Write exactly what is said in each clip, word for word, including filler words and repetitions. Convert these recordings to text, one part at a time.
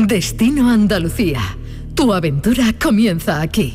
Destino Andalucía. Tu aventura comienza aquí.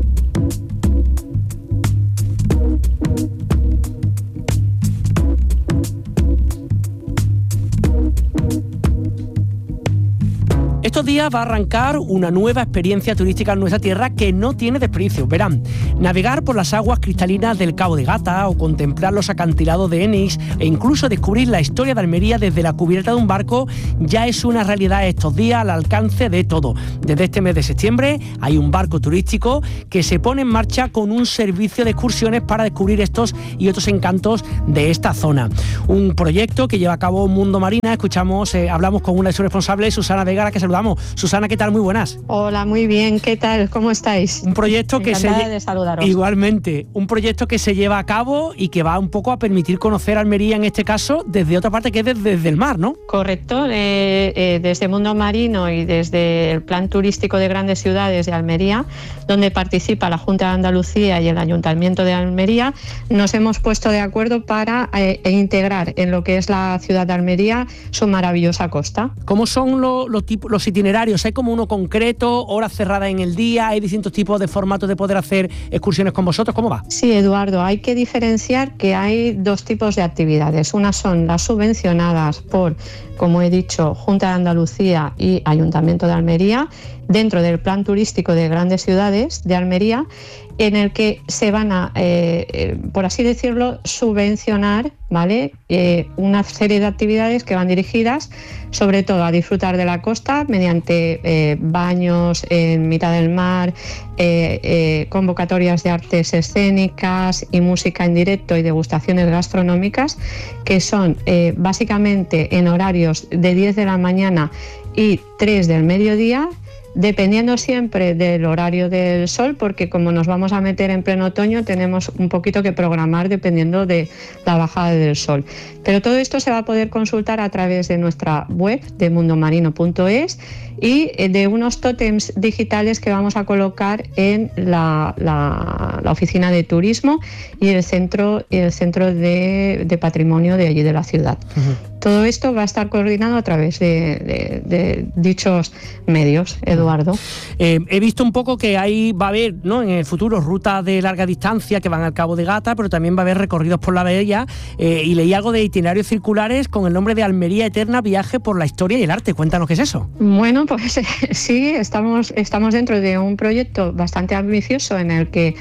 Estos días va a arrancar una nueva experiencia turística en nuestra tierra que no tiene desperdicio. Verán, navegar por las aguas cristalinas del Cabo de Gata o contemplar los acantilados de Enix e incluso descubrir la historia de Almería desde la cubierta de un barco ya es una realidad estos días al alcance de todo. Desde este mes de septiembre hay un barco turístico que se pone en marcha con un servicio de excursiones para descubrir estos y otros encantos de esta zona. Un proyecto que lleva a cabo Mundo Marina. Escuchamos, eh, hablamos con una de sus responsables, Susana Vega, que saludamos. Susana, ¿qué tal? Muy buenas. Hola, muy bien. ¿Qué tal? ¿Cómo estáis? Un proyecto que se de saludaros. Igualmente, un proyecto que se lleva a cabo y que va un poco a permitir conocer Almería en este caso desde otra parte que es desde, desde el mar, ¿no? Correcto. Eh, eh, desde Mundo Marino y desde el Plan Turístico de Grandes Ciudades de Almería, donde participa la Junta de Andalucía y el Ayuntamiento de Almería, nos hemos puesto de acuerdo para eh, integrar en lo que es la ciudad de Almería su maravillosa costa. ¿Cómo son los, los, tipos, los itinerarios? ¿Hay como uno concreto, horas cerradas en el día? ¿Hay distintos tipos de formatos de poder hacer excursiones con vosotros? ¿Cómo va? Sí, Eduardo, hay que diferenciar que hay dos tipos de actividades. Unas son las subvencionadas por, como he dicho, Junta de Andalucía y Ayuntamiento de Almería, dentro del Plan Turístico de Grandes Ciudades de Almería, en el que se van a, eh, eh, por así decirlo, subvencionar, ¿vale? Eh, una serie de actividades que van dirigidas sobre todo a disfrutar de la costa mediante eh, baños en mitad del mar, eh, eh, convocatorias de artes escénicas y música en directo y degustaciones gastronómicas, que son eh, básicamente en horarios de diez de la mañana y tres del mediodía, dependiendo siempre del horario del sol, porque como nos vamos a meter en pleno otoño tenemos un poquito que programar dependiendo de la bajada del sol. Pero todo esto se va a poder consultar a través de nuestra web de mundomarino punto es y de unos tótems digitales que vamos a colocar en la, la, la oficina de turismo y el centro, y el centro de, de patrimonio de allí de la ciudad. Uh-huh. Todo esto va a estar coordinado a través de, de, de dichos medios, Eduardo. Eh, he visto un poco que ahí va a haber, ¿no?, en el futuro rutas de larga distancia que van al Cabo de Gata, pero también va a haber recorridos por la bahía, eh, y leí algo de itinerarios circulares con el nombre de Almería Eterna, viaje por la historia y el arte. Cuéntanos qué es eso. Bueno, pues eh, sí, estamos, estamos dentro de un proyecto bastante ambicioso en el que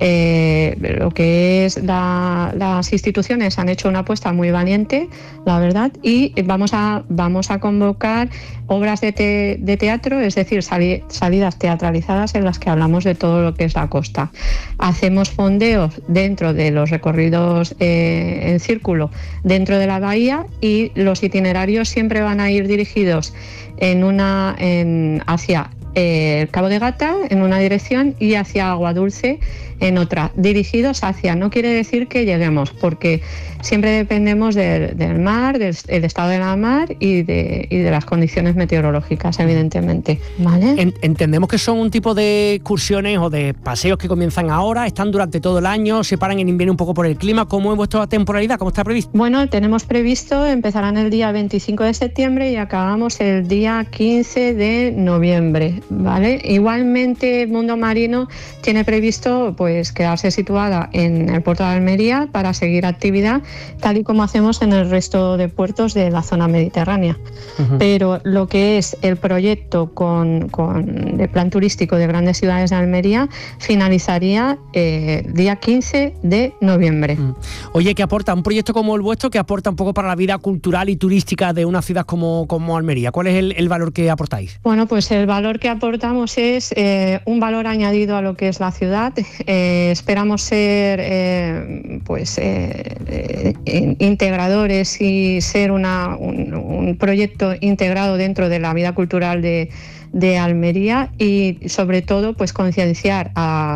eh, lo que es la, las instituciones han hecho una apuesta muy valiente, la verdad, y vamos a, vamos a convocar obras de, te, de teatro, es decir, sali, salidas teatralizadas en las que hablamos de todo lo que es la costa. Hacemos fondeos dentro de los recorridos eh, en círculo dentro de la bahía y los itinerarios siempre van a ir dirigidos en una, en, hacia eh, el Cabo de Gata en una dirección y hacia Agua Dulce en otra, dirigidos hacia, no quiere decir que lleguemos, porque siempre dependemos del, del mar, del, del estado de la mar y de, y de las condiciones meteorológicas, evidentemente. ¿Vale? En, entendemos que son un tipo de excursiones o de paseos que comienzan ahora, están durante todo el año, se paran en invierno un poco por el clima. ¿Cómo es vuestra temporalidad? ¿Cómo está previsto? Bueno, tenemos previsto, empezarán el día veinticinco de septiembre y acabamos el día quince de noviembre, ¿vale? Igualmente, Mundo Marino tiene previsto, pues, pues quedarse situada en el puerto de Almería para seguir actividad, tal y como hacemos en el resto de puertos de la zona mediterránea. Uh-huh. Pero lo que es el proyecto con, con el plan turístico de Grandes Ciudades de Almería finalizaría eh, día quince de noviembre. Uh-huh. Oye, ¿qué aporta un proyecto como el vuestro? ¿Qué aporta un poco para la vida cultural y turística de una ciudad como, como Almería? ¿Cuál es el, el valor que aportáis? Bueno, pues el valor que aportamos es eh, un valor añadido a lo que es la ciudad. Eh, Eh, esperamos ser eh, pues eh, eh, integradores y ser una, un, un proyecto integrado dentro de la vida cultural de, de Almería y sobre todo pues concienciar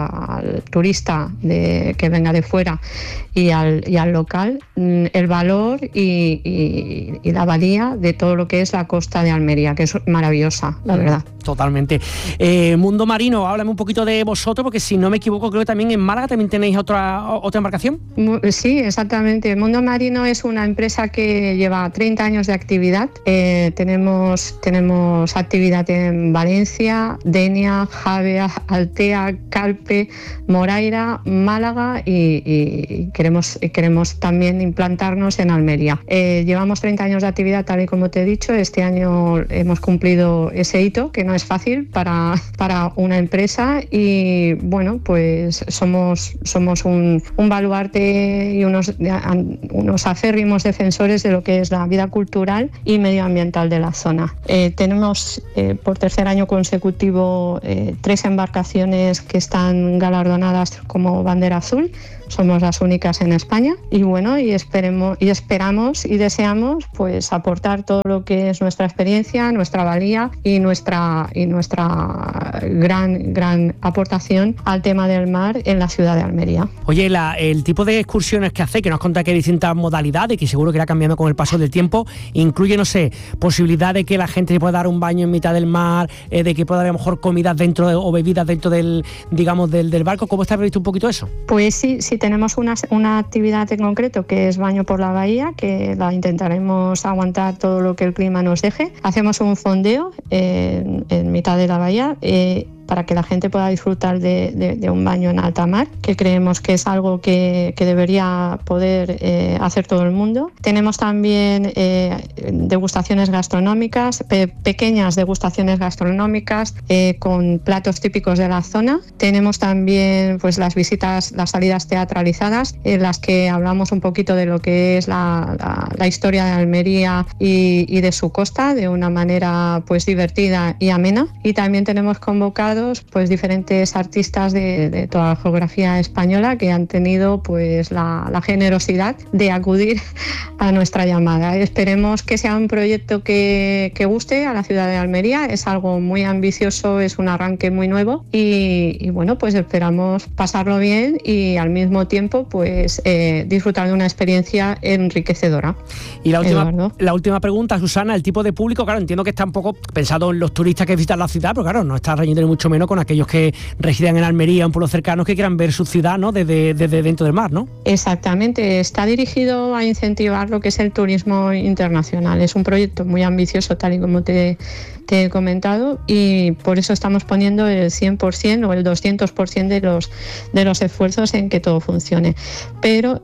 al turista de, que venga de fuera y al, y al local el valor y, y, y la valía de todo lo que es la costa de Almería, que es maravillosa, la verdad. Totalmente. Eh, Mundo Marino, háblame un poquito de vosotros, porque si no me equivoco, creo que también en Málaga también tenéis otra, otra embarcación. Sí, exactamente. Mundo Marino es una empresa que lleva treinta años de actividad. Eh, tenemos, tenemos actividad en Valencia, Denia, Javea, Altea, Calpe, Moraira, Málaga y, y queremos, queremos también implantarnos en Almería. Eh, llevamos treinta años de actividad, tal y como te he dicho. Este año hemos cumplido ese hito, que no es fácil para, para una empresa y bueno, pues somos, somos un, un baluarte y unos, unos acérrimos defensores de lo que es la vida cultural y medioambiental de la zona. Eh, tenemos eh, por tercer año consecutivo eh, tres embarcaciones que están galardonadas como bandera azul. Somos las únicas en España y bueno, y esperemos y esperamos y deseamos pues aportar todo lo que es nuestra experiencia, nuestra valía y nuestra y nuestra gran gran aportación al tema del mar en la ciudad de Almería. Oye, la, el tipo de excursiones que hacéis, que nos contado que hay distintas modalidades, que seguro que irá cambiando con el paso del tiempo, incluye, no sé, posibilidad de que la gente pueda dar un baño en mitad del mar, eh, de que pueda haber a lo mejor comidas dentro de, o bebidas dentro del, digamos, del, del barco. ¿Cómo está previsto un poquito eso? Pues sí, sí tenemos una, una actividad en concreto que es baño por la bahía, que la intentaremos aguantar todo lo que el clima nos deje. Hacemos un fondeo en, en mitad de la bahía eh, para que la gente pueda disfrutar de, de, de un baño en alta mar, que creemos que es algo que, que debería poder eh, hacer todo el mundo. Tenemos también eh, degustaciones gastronómicas, pe- pequeñas degustaciones gastronómicas eh, con platos típicos de la zona. Tenemos también pues las visitas, las salidas teatralizadas, en las que hablamos un poquito de lo que es la, la, la historia de Almería y, y de su costa, de una manera pues divertida y amena. Y también tenemos convocado pues diferentes artistas de, de toda la geografía española que han tenido pues la, la generosidad de acudir a nuestra llamada. Esperemos que sea un proyecto que, que guste a la ciudad de Almería. Es algo muy ambicioso, es un arranque muy nuevo y, y bueno, pues esperamos pasarlo bien y al mismo tiempo pues eh, disfrutar de una experiencia enriquecedora. Y la última, la última pregunta, Susana, el tipo de público, claro, entiendo que está un poco pensado en los turistas que visitan la ciudad, pero claro, no está reñido mucho menos con aquellos que residen en Almería, un pueblo cercano, que quieran ver su ciudad, ¿no?, desde, desde dentro del mar, ¿no? Exactamente, está dirigido a incentivar lo que es el turismo internacional. Es un proyecto muy ambicioso, tal y como te, te he comentado, y por eso estamos poniendo el cien por ciento o el doscientos por ciento de los, de los esfuerzos en que todo funcione. Pero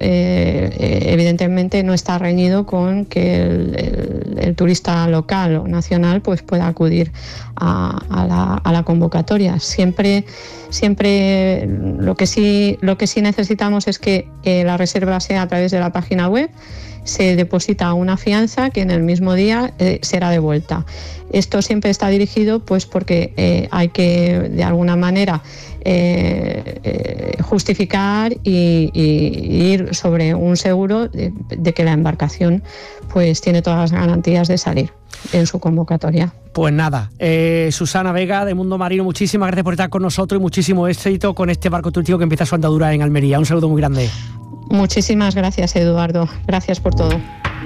eh, evidentemente no está reñido con que el, el, el turista local o nacional pues pueda acudir a, a, la, a la convocatoria. Siempre, siempre lo que sí, lo que sí necesitamos es que eh, la reserva sea a través de la página web. Se deposita una fianza que en el mismo día eh, será devuelta. Esto siempre está dirigido pues porque eh, hay que de alguna manera eh, eh, justificar y, y ir sobre un seguro de, de que la embarcación pues tiene todas las garantías de salir en su convocatoria. Pues nada, eh, Susana Vega de Mundo Marino, muchísimas gracias por estar con nosotros y muchísimo éxito con este barco turístico que empieza su andadura en Almería. Un saludo muy grande. Muchísimas gracias, Eduardo. Gracias por todo.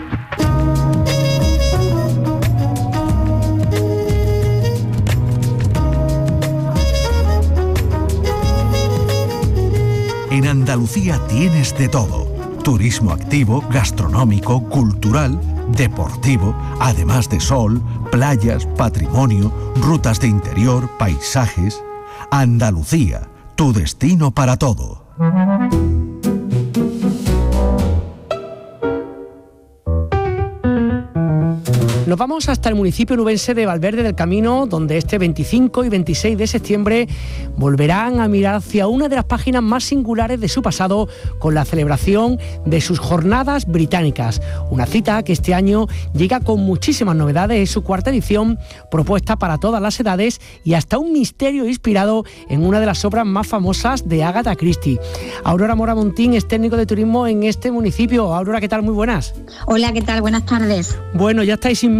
En Andalucía tienes de todo. Turismo activo, gastronómico, cultural, deportivo, además de sol, playas, patrimonio, rutas de interior, paisajes. Andalucía, tu destino para todo. Nos vamos hasta el municipio nubense de Valverde del Camino, donde este veinticinco y veintiséis de septiembre volverán a mirar hacia una de las páginas más singulares de su pasado con la celebración de sus jornadas británicas. Una cita que este año llega con muchísimas novedades, es su cuarta edición, propuesta para todas las edades y hasta un misterio inspirado en una de las obras más famosas de Agatha Christie. Aurora Mora Montín es técnico de turismo en este municipio. Aurora, ¿qué tal? Muy buenas. Hola, ¿qué tal? Buenas tardes. Bueno, ya estáis inmersos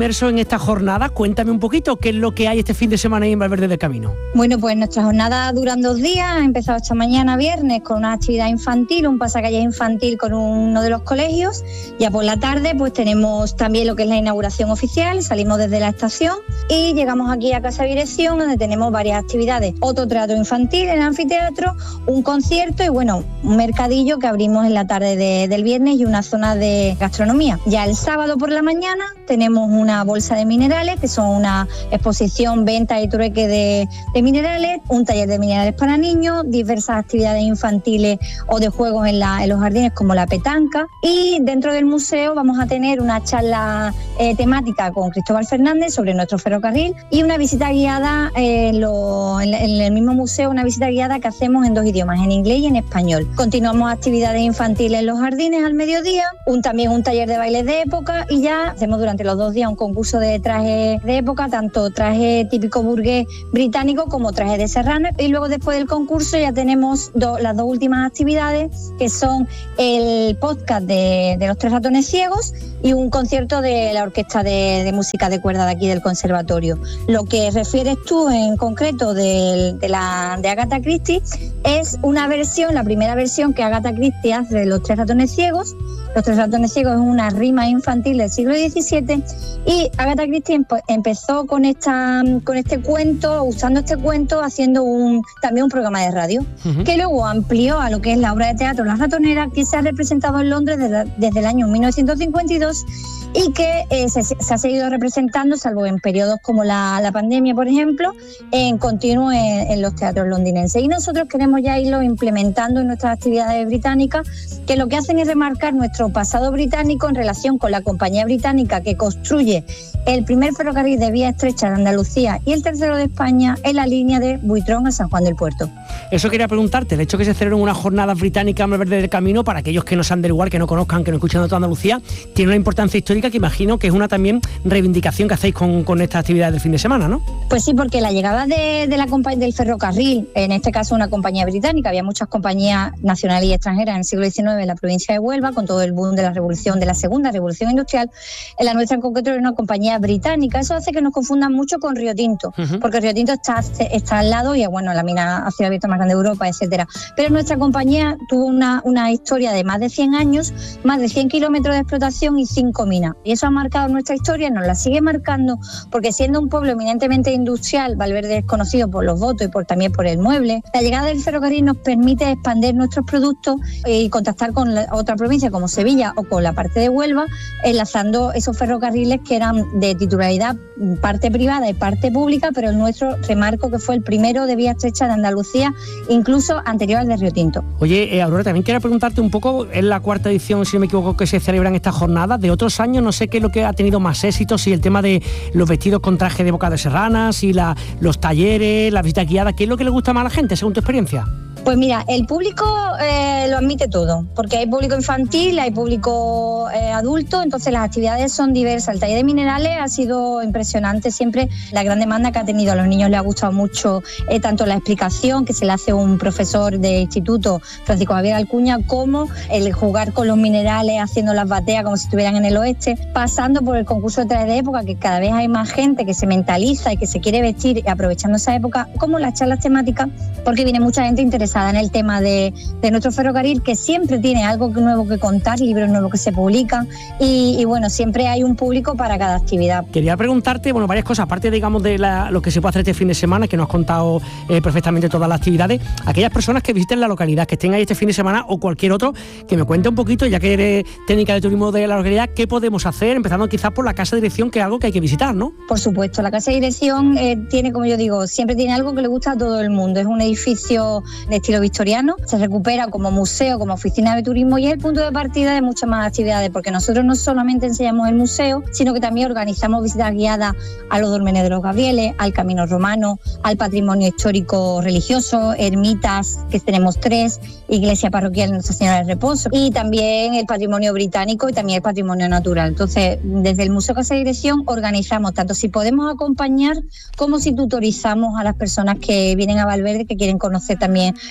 inmersos en esta jornada. Cuéntame un poquito qué es lo que hay este fin de semana ahí en Valverde del Camino. Bueno, pues nuestra jornada duran dos días. Ha empezado esta mañana viernes con una actividad infantil, un pasacalle infantil con uno de los colegios. Ya por la tarde pues tenemos también lo que es la inauguración oficial. Salimos desde la estación y llegamos aquí a Casa Dirección, donde tenemos varias actividades. Otro teatro infantil en el anfiteatro, un concierto y bueno, un mercadillo que abrimos en la tarde de, del viernes y una zona de gastronomía. Ya el sábado por la mañana tenemos una bolsa de minerales, que son una exposición, venta y trueque de, de minerales, un taller de minerales para niños, diversas actividades infantiles o de juegos en, la, en los jardines como la petanca, y dentro del museo vamos a tener una charla eh, temática con Cristóbal Fernández sobre nuestro ferrocarril y una visita guiada eh, en, lo, en, en el mismo museo, una visita guiada que hacemos en dos idiomas, en inglés y en español. Continuamos actividades infantiles en los jardines al mediodía, un, también un taller de bailes de época, y ya hacemos durante los dos días un concurso de trajes de época, tanto traje típico burgués británico como traje de serrano, y luego después del concurso ya tenemos do, las dos últimas actividades, que son el podcast de, de los tres ratones ciegos y un concierto de la orquesta de, de música de cuerda de aquí del conservatorio. Lo que refieres tú en concreto de, de, la, de Agatha Christie es una versión, la primera versión que Agatha Christie hace de los tres ratones ciegos. Los tres ratones ciegos es una rima infantil del siglo diecisiete y Agatha Christie empe- empezó con esta con este cuento, usando este cuento, haciendo un también un programa de radio, uh-huh. que luego amplió a lo que es la obra de teatro La Ratonera, que se ha representado en Londres desde, desde el año mil novecientos cincuenta y dos y que eh, se, se ha seguido representando, salvo en periodos como la, la pandemia, por ejemplo, en continuo en, en los teatros londinenses. Y nosotros queremos ya irlo implementando en nuestras actividades británicas, que lo que hacen es remarcar nuestro pasado británico en relación con la compañía británica que construye el primer ferrocarril de vía estrecha de Andalucía y el tercero de España en la línea de Buitrón a San Juan del Puerto. Eso quería preguntarte, el hecho de que se celebren unas jornadas británicas en Valverde del Camino, para aquellos que no sean del lugar, que no conozcan, que no escuchan de toda Andalucía, tiene una importancia histórica que imagino que es una también reivindicación que hacéis con, con estas actividades del fin de semana, ¿no? Pues sí, porque la llegada de, de la compañía del ferrocarril, en este caso una compañía británica, había muchas compañías nacionales y extranjeras en el siglo diecinueve en la provincia de Huelva, con todo el boom de la revolución, de la segunda revolución industrial. En la nuestra en concreto era una compañía británica. Eso hace que nos confundan mucho con Río Tinto, uh-huh. porque Río Tinto está, está al lado y bueno, la mina a cielo abierto más grande de Europa, etcétera. Pero nuestra compañía tuvo una, una historia de más de cien años, más de cien kilómetros de explotación y cinco minas. Y eso ha marcado nuestra historia, nos la sigue marcando, porque siendo un pueblo eminentemente industrial, Valverde es conocido por los votos y por, también por el mueble. La llegada del ferrocarril nos permite expandir nuestros productos y contactar con la, otra provincia como Sevilla o con la parte de Huelva, enlazando esos ferrocarriles que eran de titularidad parte privada y parte pública, pero el nuestro, remarco que fue el primero de vía estrecha de Andalucía, incluso anterior al de Río Tinto. Oye, eh, Aurora, también quiero preguntarte un poco, es la cuarta edición, si no me equivoco, que se celebran estas jornadas. De otros años, no sé qué es lo que ha tenido más éxito, si el tema de los vestidos con traje de boca de serrana, si la, los talleres, las visitas guiadas, ¿qué es lo que le gusta más a la gente, según tu experiencia? Pues mira, el público eh, lo admite todo, porque hay público infantil, hay público eh, adulto, entonces las actividades son diversas. El taller de minerales ha sido impresionante, siempre la gran demanda que ha tenido. A los niños les ha gustado mucho eh, tanto la explicación que se le hace un profesor de instituto, Francisco Javier Alcuña, como el jugar con los minerales, haciendo las bateas como si estuvieran en el oeste, pasando por el concurso de trajes de época, que cada vez hay más gente que se mentaliza y que se quiere vestir aprovechando esa época, como las charlas temáticas, porque viene mucha gente interesada en el tema de, de nuestro ferrocarril, que siempre tiene algo nuevo que contar, libros nuevos que se publican y, y bueno, siempre hay un público para cada actividad. Quería preguntarte, bueno, varias cosas, aparte digamos de la, lo que se puede hacer este fin de semana, que nos has contado eh, perfectamente todas las actividades, aquellas personas que visiten la localidad, que estén ahí este fin de semana o cualquier otro, que me cuente un poquito, ya que eres técnica de turismo de la localidad, qué podemos hacer, empezando quizás por la Casa de Dirección, que es algo que hay que visitar, ¿no? Por supuesto, la Casa de Dirección eh, tiene, como yo digo, siempre tiene algo que le gusta a todo el mundo. Es un edificio de estilo victoriano, se recupera como museo, como oficina de turismo y es el punto de partida de muchas más actividades, porque nosotros no solamente enseñamos el museo, sino que también organizamos visitas guiadas a los Dólmenes de los Gabrieles, al Camino Romano, al patrimonio histórico religioso, ermitas, que tenemos tres, iglesia parroquial de Nuestra Señora del Reposo, y también el patrimonio británico y también el patrimonio natural. Entonces, desde el Museo Casa de Dirección organizamos tanto si podemos acompañar como si tutorizamos a las personas que vienen a Valverde, que quieren conocer también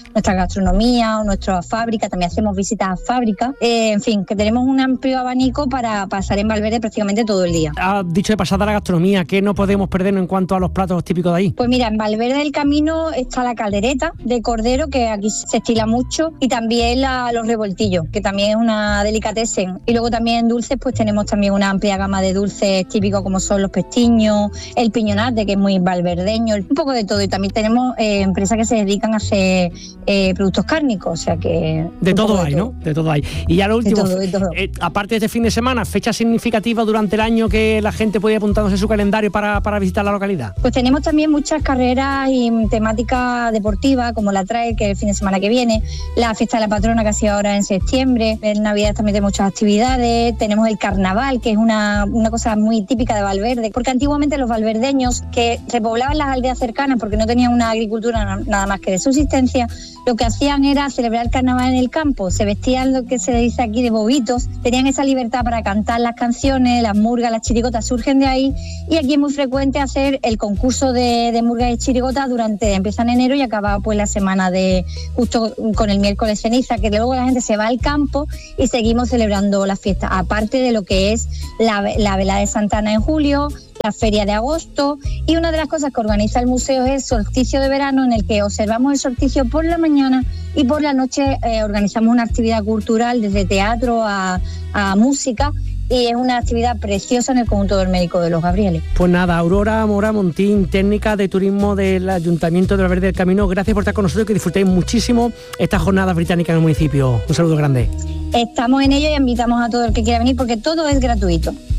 nuestra gastronomía o nuestra fábrica, también hacemos visitas a fábricas, eh, en fin, que tenemos un amplio abanico para pasar en Valverde prácticamente todo el día. Has dicho de pasada la gastronomía, ¿qué no podemos perdernos en cuanto a los platos típicos de ahí? Pues mira, en Valverde del Camino está la caldereta de cordero, que aquí se estila mucho, y también la, los revoltillos, que también es una delicatessen. Y luego también en dulces, pues tenemos también una amplia gama de dulces típicos como son los pestiños, el piñonate, que es muy valverdeño, un poco de todo. Y también tenemos eh, empresas que se dedican a hacer eh, productos cárnicos, o sea que... De todo hay, todo. ¿no? De todo hay. Y ya lo último, de todo, de todo. Eh, aparte de este fin de semana, fecha significativa durante el año que la gente puede ir apuntándose en su calendario para, para visitar la localidad. Pues tenemos también muchas carreras y temática deportiva, como la trail, que es el fin de semana que viene, la fiesta de la patrona, que ha sido ahora en septiembre, en Navidad también tenemos muchas actividades, tenemos el carnaval, que es una, una cosa muy típica de Valverde, porque antiguamente los valverdeños que repoblaban las aldeas cercanas porque no tenían una agricultura nada más que de subsistencia, lo que hacían era celebrar el carnaval en el campo, se vestían lo que se dice aquí de bobitos, tenían esa libertad para cantar las canciones, las murgas, las chirigotas surgen de ahí, y aquí es muy frecuente hacer el concurso de, de murgas y chirigotas durante, empieza en enero y acaba pues la semana de, justo con el miércoles ceniza, que luego la gente se va al campo y seguimos celebrando la fiesta, aparte de lo que es la, la velada de Santa Ana en julio, la feria de agosto, y una de las cosas que organiza el museo es el solsticio de verano, en el que observamos el solsticio por la mañana y por la noche eh, organizamos una actividad cultural desde teatro a, a música, y es una actividad preciosa en el conjunto del Médico de los Gabrieles. Pues nada, Aurora Mora Montín, técnica de turismo del Ayuntamiento de Valverde del Camino, gracias por estar con nosotros y que disfrutéis muchísimo estas jornadas británicas en el municipio. Un saludo grande. Estamos en ello y invitamos a todo el que quiera venir porque todo es gratuito.